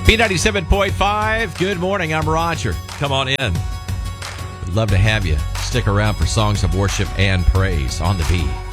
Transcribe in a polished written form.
B97.5. Good morning. I'm Roger. Come on in. We'd love to have you stick around for songs of worship and praise on the B.